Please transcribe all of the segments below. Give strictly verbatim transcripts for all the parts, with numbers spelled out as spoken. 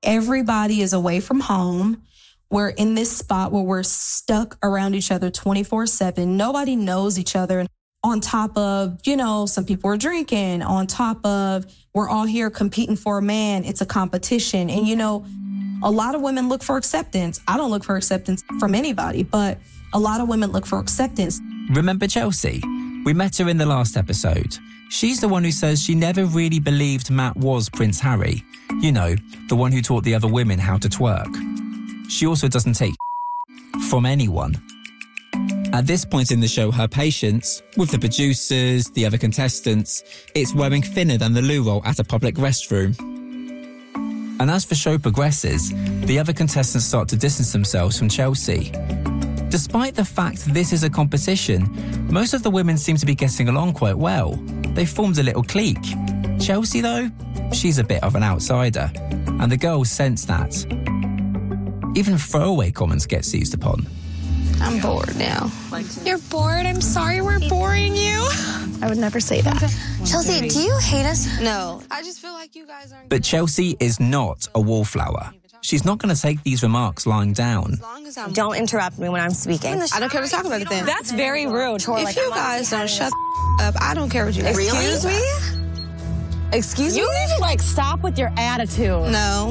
Everybody is away from home. We're in this spot where we're stuck around each other twenty-four seven. Nobody knows each other. On top of, you know, some people are drinking. On top of, we're all here competing for a man. It's a competition. And, you know, a lot of women look for acceptance. I don't look for acceptance from anybody, but a lot of women look for acceptance. Remember Chelsea? We met her in the last episode. She's the one who says she never really believed Matt was Prince Harry. You know, the one who taught the other women how to twerk. She also doesn't take from anyone. At this point in the show, her patience, with the producers, the other contestants, it's wearing thinner than the loo roll at a public restroom. And as the show progresses, the other contestants start to distance themselves from Chelsea. Despite the fact this is a competition, most of the women seem to be getting along quite well. They formed a little clique. Chelsea, though, she's a bit of an outsider, and the girls sense that. Even throwaway comments get seized upon. I'm bored now. You're bored? I'm sorry we're boring you. I would never say that. Chelsea, do you hate us? No. I just feel like you guys aren't... But Chelsea is not a wallflower. She's not going to take these remarks lying down. As long as I'm... Don't interrupt me when I'm speaking. I don't care what you're talking about it then. That's very rude. If you guys don't shut up, I don't care what you guys Excuse me? Excuse me? You need to, like, stop with your attitude. No.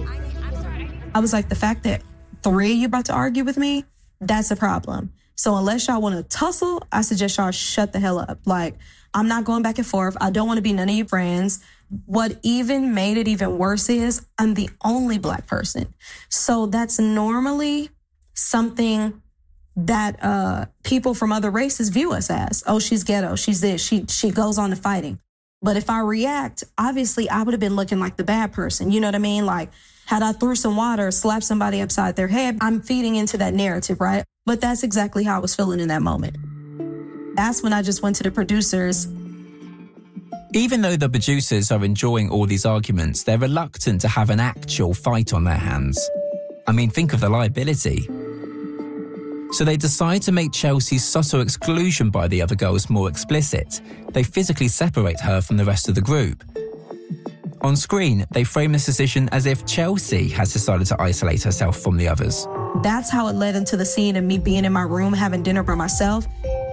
I was like, the fact that three of you about to argue with me, that's a problem. So unless y'all want to tussle, I suggest y'all shut the hell up. Like, I'm not going back and forth. I don't want to be none of your friends. What even made it even worse is I'm the only Black person. So that's normally something that uh, people from other races view us as. Oh, she's ghetto. She's this. She she goes on to fighting. But if I react, obviously I would have been looking like the bad person. You know what I mean? Like, had I threw some water, slapped somebody upside their head, I'm feeding into that narrative, right? But that's exactly how I was feeling in that moment. That's when I just went to the producers. Even though the producers are enjoying all these arguments, they're reluctant to have an actual fight on their hands. I mean, think of the liability. So they decide to make Chelsea's subtle exclusion by the other girls more explicit. They physically separate her from the rest of the group. On screen, they frame this decision as if Chelsea has decided to isolate herself from the others. That's how it led into the scene of me being in my room having dinner by myself.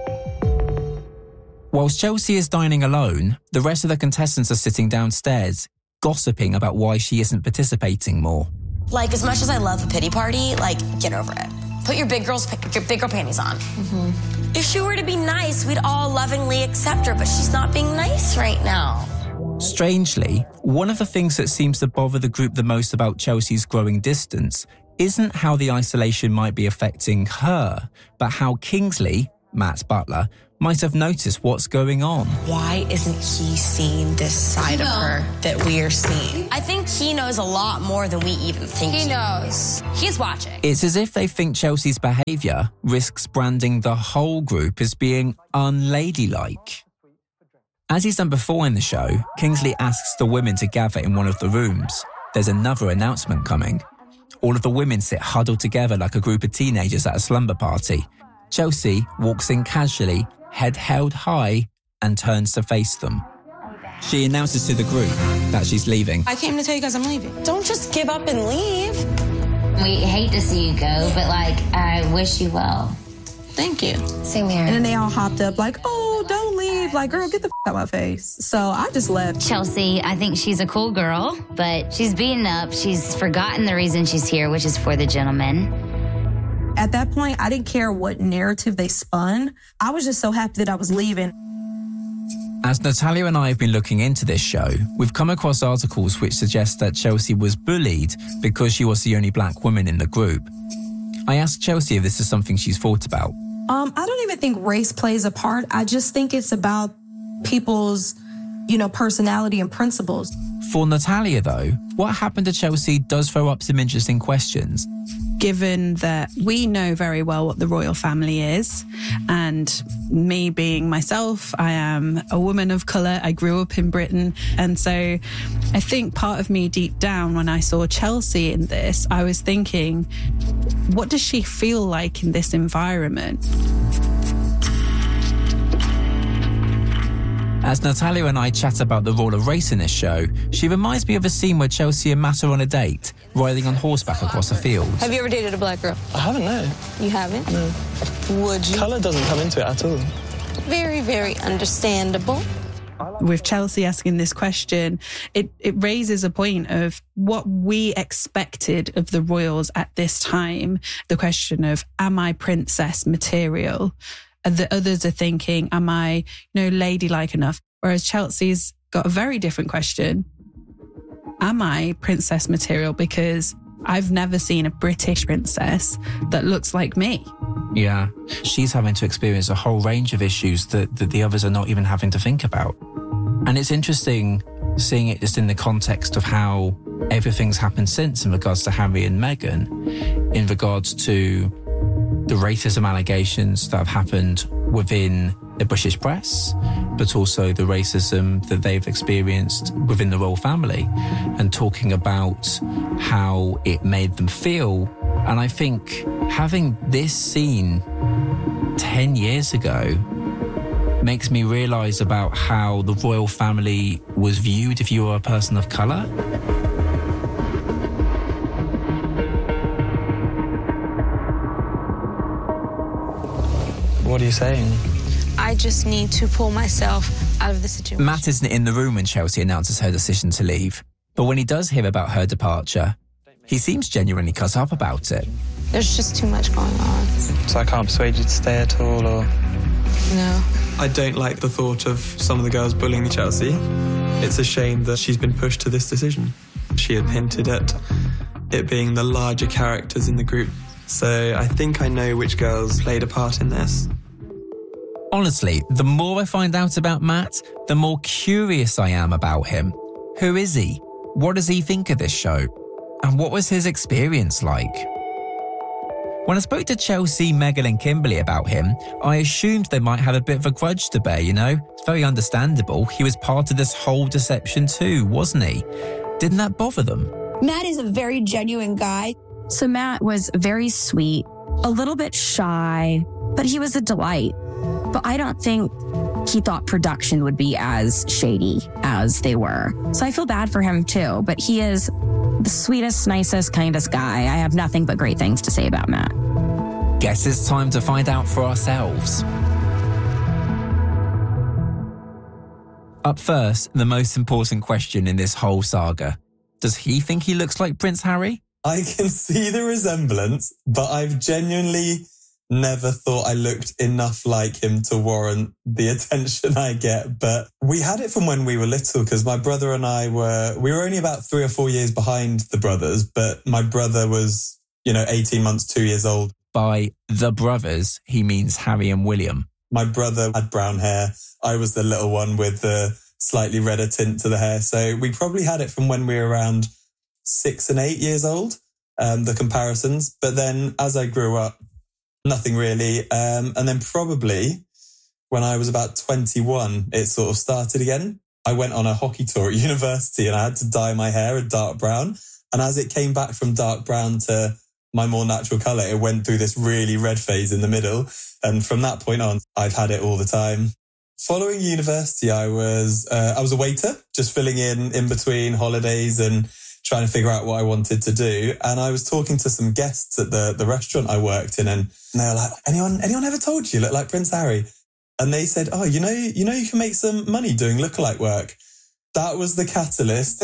Whilst Chelsea is dining alone, the rest of the contestants are sitting downstairs, gossiping about why she isn't participating more. Like, as much as I love a pity party, like, get over it. Put your big girl's your big girl panties on. Mm-hmm. If she were to be nice, we'd all lovingly accept her, but she's not being nice right now. Strangely, one of the things that seems to bother the group the most about Chelsea's growing distance isn't how the isolation might be affecting her, but how Kingsley, Matt's butler, might have noticed what's going on. Why isn't he seeing this side of her that we are seeing? I think he knows a lot more than we even think he, he knows. He's watching. It's as if they think Chelsea's behaviour risks branding the whole group as being unladylike. As he's done before in the show, Kingsley asks the women to gather in one of the rooms. There's another announcement coming. All of the women sit huddled together like a group of teenagers at a slumber party. Chelsea walks in casually, head held high, and turns to face them. She announces to the group that she's leaving. I came to tell you guys I'm leaving. Don't just give up and leave. We hate to see you go, but, like, I wish you well. Thank you. Same here. And then they all hopped up like, oh, don't leave. Like, girl, get the f*** out my face. So I just left. Chelsea, I think she's a cool girl, but she's beaten up. She's forgotten the reason she's here, which is for the gentleman. At that point, I didn't care what narrative they spun. I was just so happy that I was leaving. As Natalia and I have been looking into this show, we've come across articles which suggest that Chelsea was bullied because she was the only Black woman in the group. I asked Chelsea if this is something she's thought about. Um, I don't even think race plays a part. I just think it's about people's, you know, personality and principles. For Natalia, though, what happened to Chelsea does throw up some interesting questions. Given that we know very well what the royal family is, and me being myself, I am a woman of colour, I grew up in Britain, and so I think part of me deep down when I saw Chelsea in this, I was thinking, what does she feel like in this environment? As Natalia and I chat about the role of race in this show, she reminds me of a scene where Chelsea and Matt are on a date, riding on horseback across a field. Have you ever dated a black girl? I haven't, no. You haven't? No. Would you? Colour doesn't come into it at all. Very, very understandable. With Chelsea asking this question, it, it raises a point of what we expected of the royals at this time. The question of, am I princess material? And the others are thinking, am I, you know, ladylike enough? Whereas Chelsea's got a very different question. Am I princess material? Because I've never seen a British princess that looks like me. Yeah, she's having to experience a whole range of issues that, that the others are not even having to think about. And it's interesting seeing it just in the context of how everything's happened since in regards to Harry and Meghan, in regards to the racism allegations that have happened within the British press, but also the racism that they've experienced within the royal family, and talking about how it made them feel. And I think having this scene ten years ago makes me realise about how the royal family was viewed if you were a person of colour. What are you saying? I just need to pull myself out of the situation. Matt isn't in the room when Chelsea announces her decision to leave, but when he does hear about her departure, he seems genuinely cut up about it. There's just too much going on. So I can't persuade you to stay at all, or...? No. I don't like the thought of some of the girls bullying Chelsea. It's a shame that she's been pushed to this decision. She had hinted at it being the larger characters in the group. So I think I know which girls played a part in this. Honestly, the more I find out about Matt, the more curious I am about him. Who is he? What does he think of this show? And what was his experience like? When I spoke to Chelsea, Meghan and Kimberly about him, I assumed they might have a bit of a grudge to bear, you know? It's very understandable. He was part of this whole deception too, wasn't he? Didn't that bother them? Matt is a very genuine guy. So Matt was very sweet, a little bit shy, but he was a delight. But I don't think he thought production would be as shady as they were. So I feel bad for him too, but he is the sweetest, nicest, kindest guy. I have nothing but great things to say about Matt. Guess it's time to find out for ourselves. Up first, the most important question in this whole saga. Does he think he looks like Prince Harry? I can see the resemblance, but I've genuinely never thought I looked enough like him to warrant the attention I get. But we had it from when we were little, because my brother and I were, we were only about three or four years behind the brothers, but my brother was, you know, eighteen months, two years old. By the brothers, he means Harry and William. My brother had brown hair. I was the little one with the slightly redder tint to the hair. So we probably had it from when we were around six and eight years old, um, the comparisons. But then as I grew up, nothing really. Um, and then probably when I was about twenty-one, it sort of started again. I went on a hockey tour at university and I had to dye my hair a dark brown. And as it came back from dark brown to my more natural colour, it went through this really red phase in the middle. And from that point on, I've had it all the time. Following university, I was uh, I was a waiter, just filling in in between holidays and trying to figure out what I wanted to do. And I was talking to some guests at the, the restaurant I worked in, and they were like, anyone anyone ever told you you look like Prince Harry? And they said, oh, you know, you know, you can make some money doing lookalike work. That was the catalyst.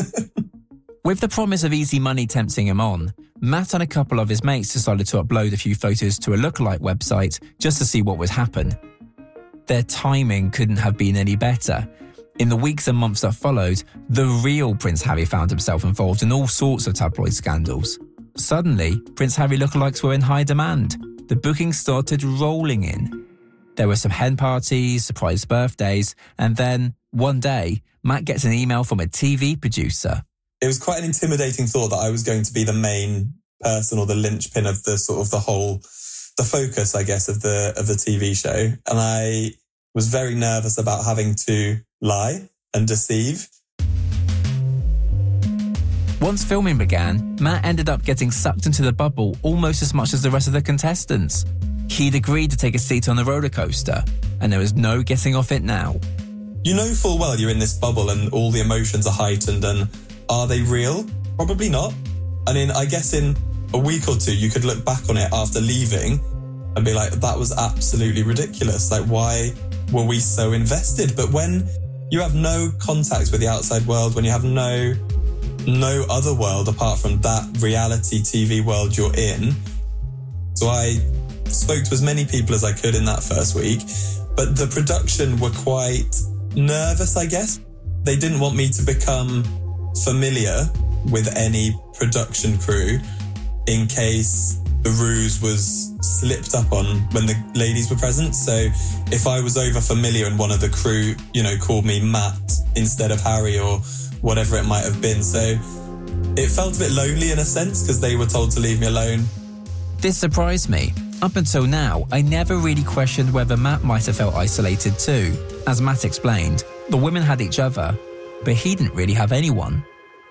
With the promise of easy money tempting him on, Matt and a couple of his mates decided to upload a few photos to a lookalike website just to see what would happen. Their timing couldn't have been any better. In the weeks and months that followed, the real Prince Harry found himself involved in all sorts of tabloid scandals. Suddenly, Prince Harry lookalikes were in high demand. The bookings started rolling in. There were some hen parties, surprise birthdays, and then, one day, Matt gets an email from a T V producer. It was quite an intimidating thought that I was going to be the main person or the linchpin of the sort of the whole, the focus, I guess, of the of the T V show. And I was very nervous about having to lie and deceive. Once filming began, Matt ended up getting sucked into the bubble almost as much as the rest of the contestants. He'd agreed to take a seat on the roller coaster, and there was no getting off it now. you know full well you're in this bubble and all the emotions are heightened, and are they real? Probably not. I mean, I guess in a week or two, you could look back on it after leaving and be like, that was absolutely ridiculous. Like, why were we so invested? But when you have no contact with the outside world, when you have no no other world apart from that reality T V world you're in. So I spoke to as many people as I could in that first week, but the production were quite nervous, I guess. They didn't want me to become familiar with any production crew in case the ruse was slipped up on when the ladies were present. So if I was over familiar and one of the crew, you know, called me Matt instead of Harry or whatever it might have been. So it felt a bit lonely in a sense because they were told to leave me alone. This surprised me. Up until now, I never really questioned whether Matt might have felt isolated too. As Matt explained, the women had each other, but he didn't really have anyone.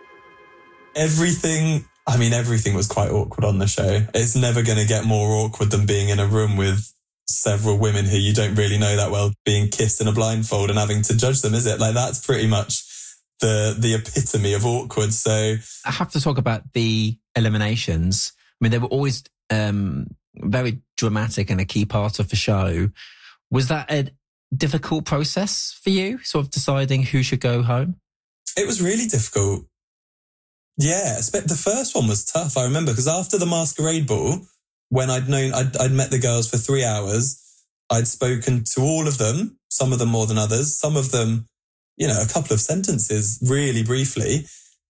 Everything, I mean, everything was quite awkward on the show. It's never going to get more awkward than being in a room with several women who you don't really know that well, being kissed in a blindfold and having to judge them, is it? Like, that's pretty much the the epitome of awkward. So I have to talk about the eliminations. I mean, they were always um, very dramatic and a key part of the show. Was that a difficult process for you, sort of deciding who should go home? It was really difficult. Yeah, the first one was tough. I remember because after the masquerade ball, when I'd known, I'd, I'd met the girls for three hours, I'd spoken to all of them, some of them more than others, some of them, you know, a couple of sentences, really briefly.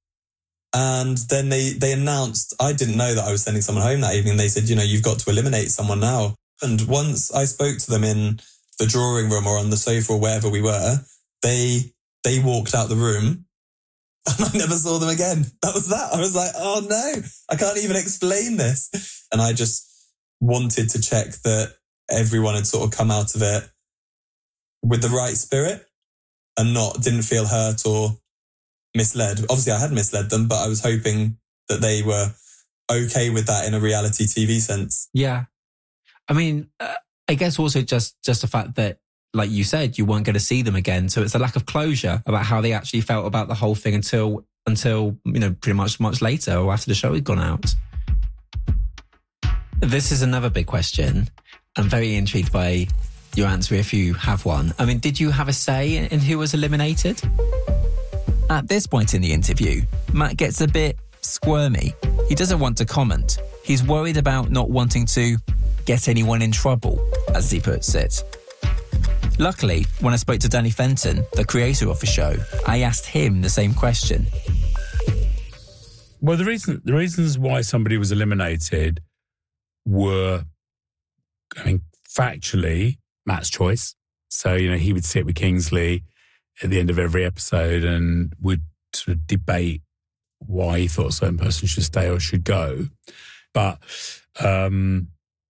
And then they, they announced, I didn't know that I was sending someone home that evening. They said, you know, you've got to eliminate someone now. And once I spoke to them in the drawing room or on the sofa or wherever we were, they, they walked out the room and I never saw them again. That was that. I was like, oh no, I can't even explain this. And I just wanted to check that everyone had sort of come out of it with the right spirit and not, didn't feel hurt or misled. Obviously I had misled them, but I was hoping that they were okay with that in a reality T V sense. Yeah. I mean, uh, I guess also just, just the fact that, like you said, you weren't going to see them again. So it's a lack of closure about how they actually felt about the whole thing until, until, you know, pretty much much later or after the show had gone out. This is another big question. I'm very intrigued by your answer if you have one. I mean, did you have a say in who was eliminated? At this point in the interview, Matt gets a bit squirmy. He doesn't want to comment. He's worried about not wanting to get anyone in trouble, as he puts it. Luckily, when I spoke to Danny Fenton, the creator of the show, I asked him the same question. Well, the reason the reasons why somebody was eliminated were, I mean, factually, Matt's choice. So, you know, he would sit with Kingsley at the end of every episode and would sort of debate why he thought a certain person should stay or should go. But um,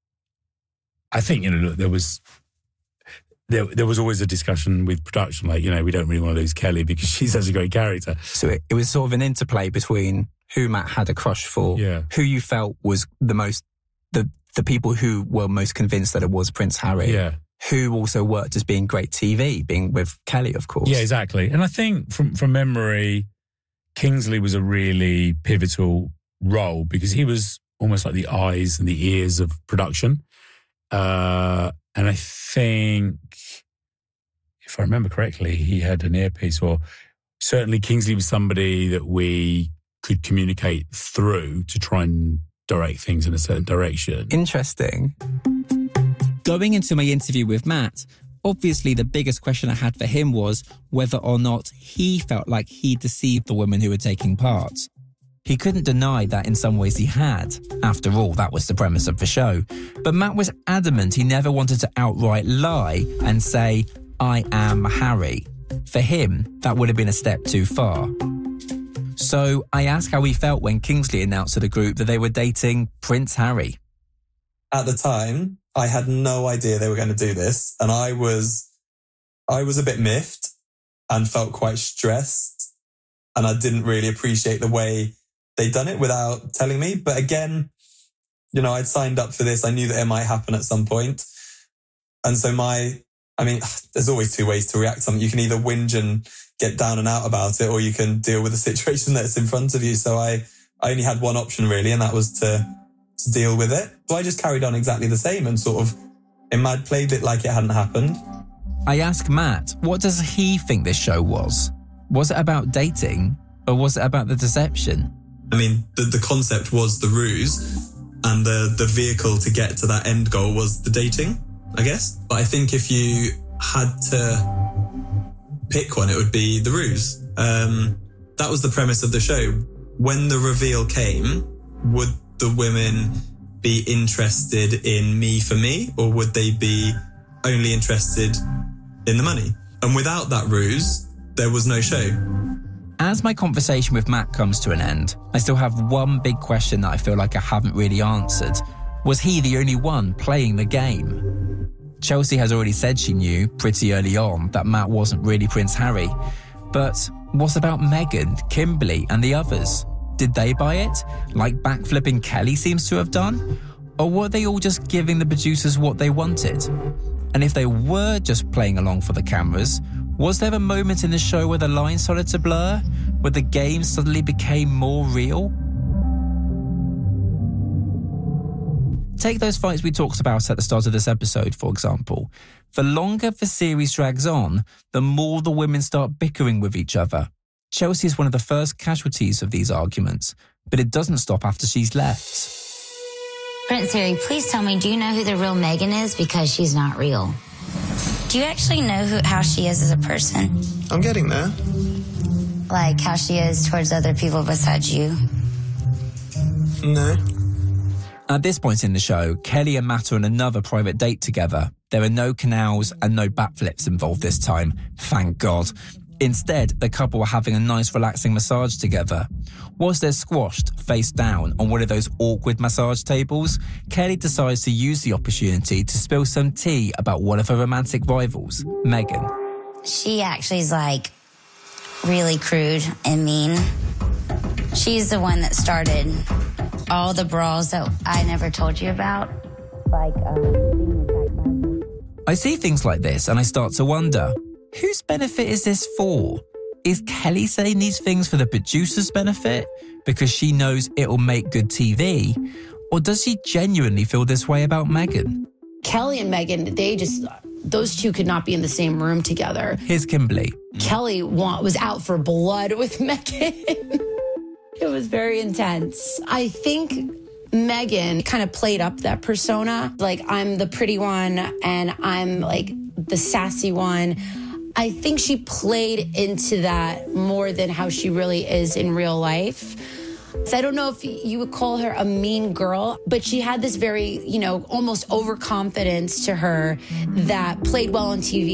I think, you know, there was... There, there was always a discussion with production, like, you know, we don't really want to lose Kelly because she's such a great character. So it, it was sort of an interplay between who Matt had a crush for, yeah. who you felt was the most, the, the people who were most convinced that it was Prince Harry, yeah. who also worked as being great T V, being with Kelly, of course. Yeah, exactly. And I think from, from memory, Kingsley was a really pivotal role because he was almost like the eyes and the ears of production. Uh, and I think, if I remember correctly, he had an earpiece, or certainly Kingsley was somebody that we could communicate through to try and direct things in a certain direction. Interesting. Going into my interview with Matt, obviously the biggest question I had for him was whether or not he felt like he deceived the women who were taking part. He couldn't deny that in some ways he had. After all, that was the premise of the show. But Matt was adamant he never wanted to outright lie and say, I am Harry. For him, that would have been a step too far. So I asked how he felt when Kingsley announced to the group that they were dating Prince Harry. At the time, I had no idea they were going to do this. And I was, I was a bit miffed and felt quite stressed. And I didn't really appreciate the way they'd done it without telling me. But again, you know, I'd signed up for this. I knew that it might happen at some point. And so my I mean, there's always two ways to react to something. You can either whinge and get down and out about it, or you can deal with the situation that's in front of you. So I, I only had one option really, and that was to, to deal with it. So I just carried on exactly the same and sort of in Mad played it like it hadn't happened. I asked Matt, what does he think this show was? Was it about dating, or was it about the deception? I mean, the, the concept was the ruse, and the, the vehicle to get to that end goal was the dating, I guess. But I think if you had to pick one, it would be the ruse. Um, that was the premise of the show. When the reveal came, would the women be interested in me for me, or would they be only interested in the money? And without that ruse, there was no show. As my conversation with Matt comes to an end, I still have one big question that I feel like I haven't really answered. Was he the only one playing the game? Chelsea has already said she knew pretty early on that Matt wasn't really Prince Harry. But what about Meghan, Kimberly and the others? Did they buy it, like backflipping Kelly seems to have done? Or were they all just giving the producers what they wanted? And if they were just playing along for the cameras, was there a moment in the show where the lines started to blur? Where the game suddenly became more real? Take those fights we talked about at the start of this episode, for example. The longer the series drags on, the more the women start bickering with each other. Chelsea is one of the first casualties of these arguments, but it doesn't stop after she's left. Prince Harry, please tell me, do you know who the real Meghan is? Because she's not real. Do you actually know who, how she is as a person? I'm getting there. Like how she is towards other people besides you? No. At this point in the show, Kelly and Matt are on another private date together. There are no canals and no backflips involved this time, thank God. Instead, the couple were having a nice relaxing massage together. Whilst they're squashed, face down, on one of those awkward massage tables, Kelly decides to use the opportunity to spill some tea about one of her romantic rivals, Meghan. She actually is like really crude and mean. She's the one that started all the brawls that I never told you about. Like, um, being attacked by... I see things like this and I start to wonder, whose benefit is this for? Is Kelly saying these things for the producer's benefit because she knows it'll make good T V? Or does she genuinely feel this way about Meghan? Kelly and Meghan, they just, those two could not be in the same room together. Here's Kimberly. Kelly want, was out for blood with Meghan. It was very intense. I think Meghan kind of played up that persona. Like, I'm the pretty one and I'm like the sassy one. I think she played into that more than how she really is in real life. So I don't know if you would call her a mean girl, but she had this very, you know, almost overconfidence to her that played well on T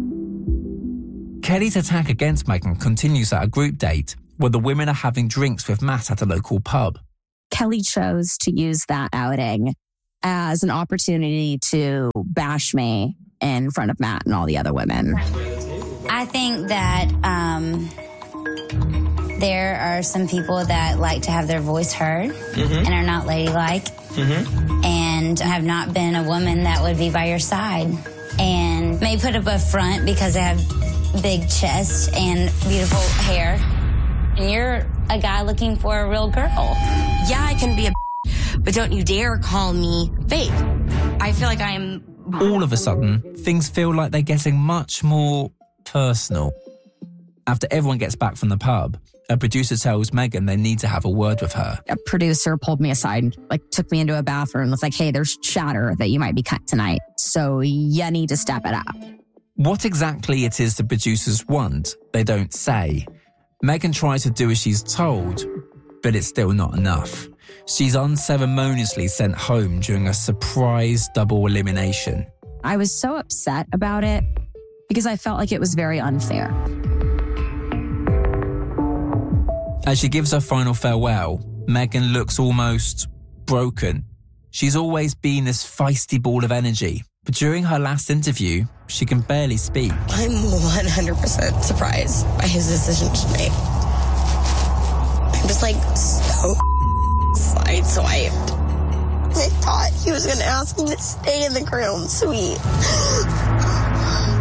V. Kelly's attack against Meghan continues at a group date where the women are having drinks with Matt at a local pub. Kelly chose to use that outing as an opportunity to bash me in front of Matt and all the other women. I think that um, there are some people that like to have their voice heard mm-hmm. and are not ladylike mm-hmm. and have not been a woman that would be by your side and may put up a front because they have big chests and beautiful hair. And you're a guy looking for a real girl. Yeah, I can be a but don't you dare call me fake. I feel like I'm... All of a sudden, things feel like they're getting much more personal. After everyone gets back from the pub, a producer tells Meghan they need to have a word with her. A producer pulled me aside, like took me into a bathroom and was like, hey, there's chatter that you might be cut tonight, so you need to step it up. What exactly it is the producers want, they don't say. Meghan tries to do as she's told, but it's still not enough. She's unceremoniously sent home during a surprise double elimination. I was so upset about it because I felt like it was very unfair. As she gives her final farewell, Meghan looks almost broken. She's always been this feisty ball of energy, but during her last interview, she can barely speak. I'm one hundred percent surprised by his decision tonight. I'm just like so sideswiped. I thought he was going to ask me to stay in the ground suite.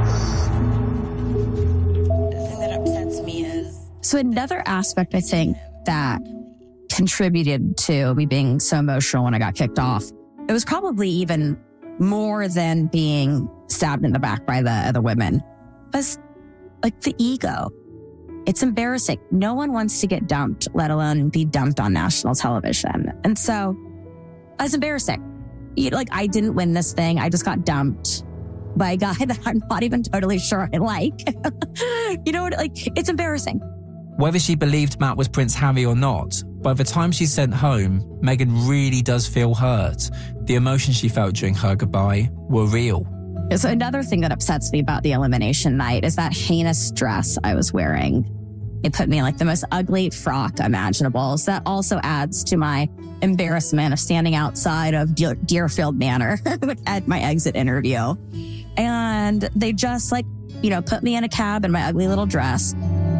So another aspect, I think, that contributed to me being so emotional when I got kicked off, it was probably even more than being stabbed in the back by the other women, was like the ego. It's embarrassing. No one wants to get dumped, let alone be dumped on national television. And so it's embarrassing. You know, like, I didn't win this thing. I just got dumped by a guy that I'm not even totally sure I like. You know what? Like, it's embarrassing. Whether she believed Matt was Prince Harry or not, by the time she's sent home, Meghan really does feel hurt. The emotions she felt during her goodbye were real. So another thing that upsets me about the elimination night is that heinous dress I was wearing. It put me in like the most ugly frock imaginable. So that also adds to my embarrassment of standing outside of Deer- Deerfield Manor at my exit interview. And they just like, you know, put me in a cab in my ugly little dress.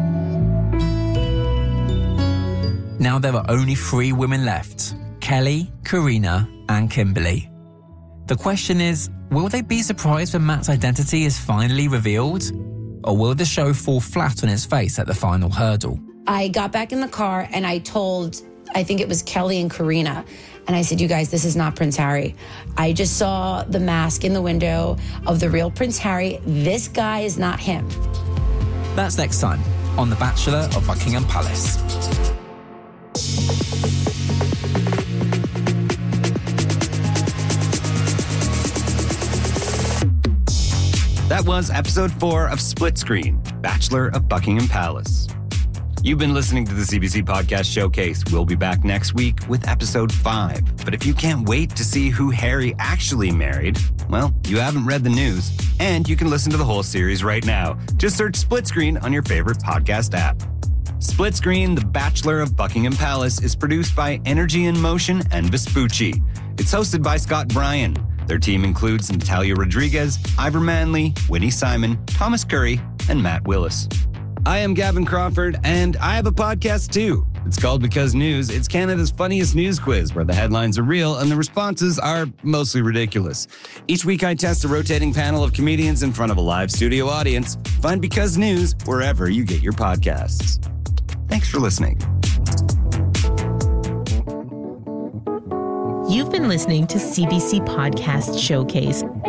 Now there are only three women left: Kelly, Karina, and Kimberly. The question is, will they be surprised when Matt's identity is finally revealed? Or will the show fall flat on its face at the final hurdle? I got back in the car and I told, I think it was Kelly and Karina, and I said, you guys, this is not Prince Harry. I just saw the mask in the window of the real Prince Harry. This guy is not him. That's next time on The Bachelor of Buckingham Palace. That was episode four of Split Screen, Bachelor of Buckingham Palace. You've been listening to the C B C Podcast Showcase. We'll be back next week with episode five. But if you can't wait to see who Harry actually married, well, you haven't read the news, and you can listen to the whole series right now. Just search Split Screen on your favorite podcast app. Split Screen, The Bachelor of Buckingham Palace is produced by Energy in Motion and Vespucci. It's hosted by Scott Bryan. Their team includes Natalia Rodriguez, Ivor Manley, Winnie Simon, Thomas Curry, and Matt Willis. I am Gavin Crawford, and I have a podcast too. It's called Because News. It's Canada's funniest news quiz, where the headlines are real and the responses are mostly ridiculous. Each week I test a rotating panel of comedians in front of a live studio audience. Find Because News wherever you get your podcasts. Thanks for listening. You've been listening to C B C Podcast Showcase.